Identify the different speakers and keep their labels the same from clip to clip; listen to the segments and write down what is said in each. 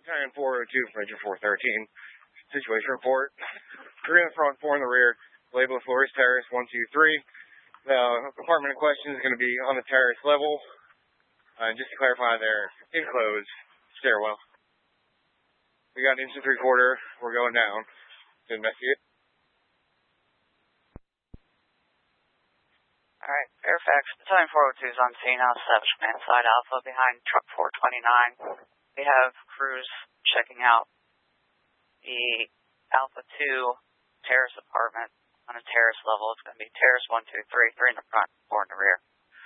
Speaker 1: Battalion 402 from Engine 413. Situation report. 3 in the front, 4 in the rear. Label of floor is terrace 123. The apartment in question is going to be on the terrace level. Just to clarify, they're enclosed stairwell. We got inch and 3/4. We're going down to investigate.
Speaker 2: Alright, Fairfax, Battalion 402 is on scene now, establishment side Alpha behind truck 429. We have crews checking out the Alpha 2 terrace apartment on a terrace level. It's going to be terrace 1, 2, 3, 3 in the front, 4 in the rear.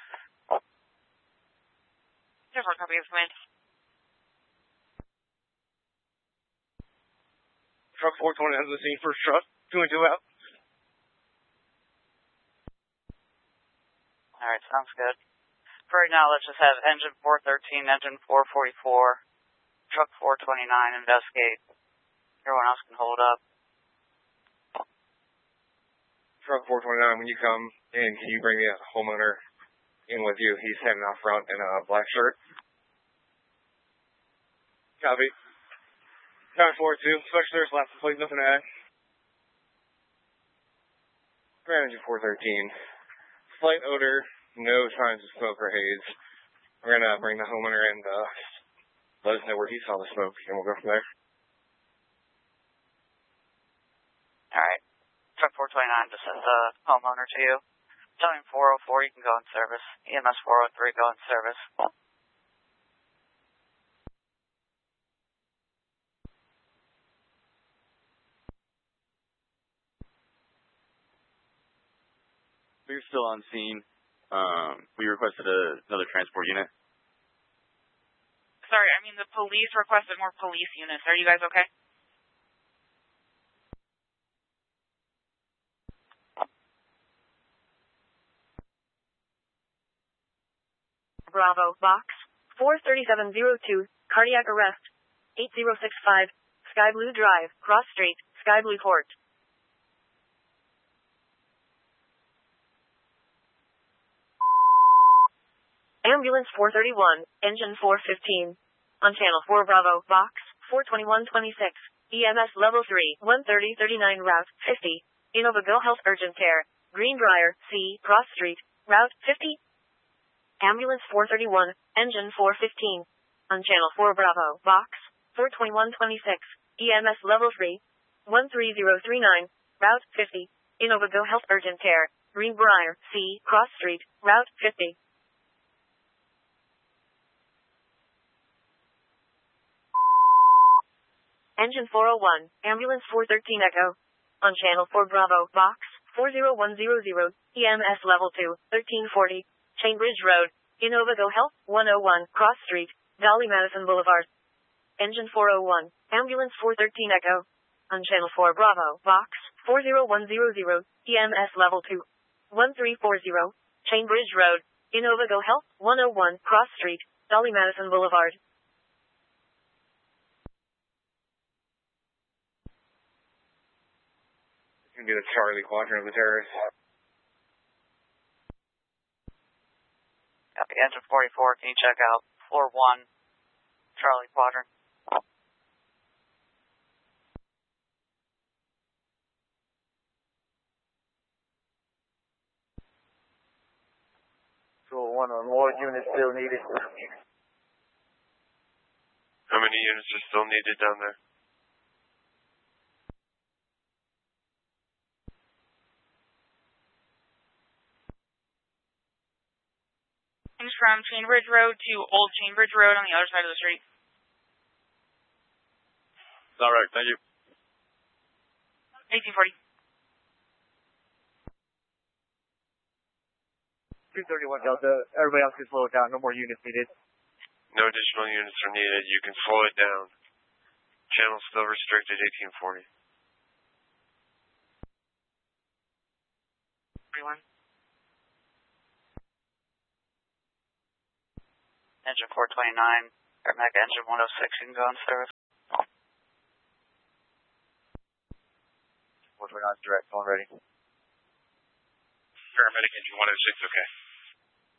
Speaker 3: Different copy of command.
Speaker 1: Truck 420 has the scene, first truck, 2 and 2 out.
Speaker 2: Alright, sounds good. For right now, let's just have engine 413, engine 444, truck 429 investigate. Everyone else can hold up.
Speaker 1: Truck 429, when you come in, can you bring the homeowner in with you? He's standing out front in a black shirt. Copy. Battalion 402, special service, last plate, nothing to add. Grand engine 413. Slight odor, no signs of smoke or haze. We're going to bring the homeowner in to let us know where he saw the smoke, and we'll go from there.
Speaker 2: Alright. Truck 429 just sends the homeowner to you. Battalion 404, you can go in service. EMS 403, go in service.
Speaker 4: We're still on scene. We requested another transport unit.
Speaker 3: Sorry, I mean the police requested more police units. Are you guys okay?
Speaker 5: Bravo, box 43702, cardiac arrest 8065, Sky Blue Drive, Cross Street, Sky Blue Court. Ambulance 431, engine 415. On channel 4 Bravo, box 42126, EMS level 3, 13039 route 50. Innova Go Health Urgent Care, Greenbrier, C, Cross Street, route 50. Ambulance 431, engine 415. On channel 4 Bravo, box 42126, EMS level 3, 13039, route 50. Innova Go Health Urgent Care, Greenbrier, C, Cross Street, route 50. Engine 401, ambulance 413 Echo. On channel 4 Bravo, box 40100, EMS level 2, 1340, Chainbridge Road, Innova Go Health, 101, Cross Street, Dolly Madison Boulevard. Engine 401, ambulance 413 Echo. On channel 4 Bravo, box 40100, EMS level 2, 1340, Chainbridge Road, Innova Go Health, 101, Cross Street, Dolly Madison Boulevard.
Speaker 1: It's going to be the Charlie quadrant of the terrace.
Speaker 2: Copy. Engine 44, can you check out floor 1, Charlie quadrant?
Speaker 6: Floor 1 or more units still needed.
Speaker 7: How many units are still needed down there?
Speaker 3: From Chainbridge Road to Old Chainbridge Road on the other side of the street.
Speaker 4: All right, thank you.
Speaker 3: 1840.
Speaker 6: 231 Delta. Everybody else can slow it down. No more units needed.
Speaker 7: No additional units are needed. You can slow it down. Channel still restricted, 1840.
Speaker 3: 41.
Speaker 2: Engine 429, Paramedic engine 106, you can go in service.
Speaker 6: 429 direct, phone ready.
Speaker 7: Paramedic engine 106, okay.